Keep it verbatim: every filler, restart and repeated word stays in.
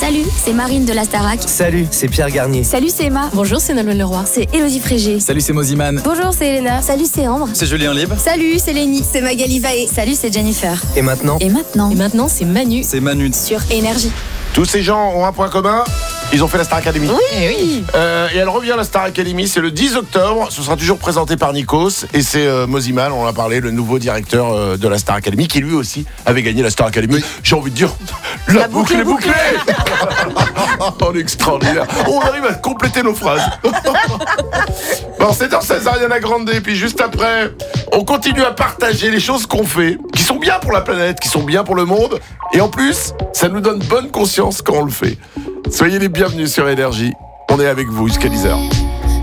Salut, c'est Marine de la Starac. Salut, c'est Pierre Garnier. Salut, c'est Emma. Bonjour, c'est Nolwenn Leroy. C'est Élodie Frégé. Salut, c'est Moziman. Bonjour, c'est Elena. Salut, c'est Ambre. C'est Julien Libre. Salut, c'est Lénie. C'est Magali Vaé. Salut, c'est Jennifer. Et maintenant Et maintenant Et maintenant, c'est Manu. C'est Manu. sur Énergie. Tous ces gens ont un point commun, ils ont fait la Star Academy. Eh oui. Euh, et elle revient, la Star Academy, c'est le dix octobre. Ce sera toujours présenté par Nikos. Et c'est euh, Moziman, on en a parlé, le nouveau directeur euh, de la Star Academy, qui lui aussi avait gagné la Star Academy. J'ai envie de dire, la, La boucle boucle est bouclée. On est extraordinaire. On arrive à compléter nos phrases. Bon, sept heures seize, Ariana Grande. Et puis juste après, on continue à partager les choses qu'on fait, qui sont bien pour la planète, qui sont bien pour le monde. Et en plus, ça nous donne bonne conscience quand on le fait. Soyez les bienvenus sur Énergie. On est avec vous jusqu'à dix heures.